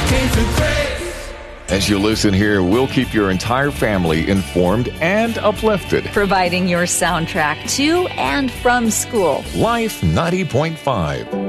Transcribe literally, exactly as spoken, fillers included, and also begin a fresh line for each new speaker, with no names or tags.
Amazing Grace.
As you listen here, we'll keep your entire family informed and uplifted.
Providing your soundtrack to and from school.
Life ninety point five.